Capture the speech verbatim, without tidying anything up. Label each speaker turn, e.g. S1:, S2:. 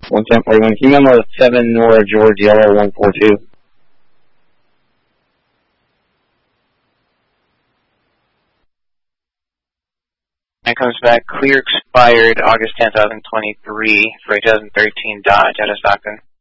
S1: one ten forty-one. Can you memo seven Nora George Yellow one four two?
S2: And comes back, clear expired August tenth, twenty twenty-three for a twenty thirteen Dodge out of Stockton.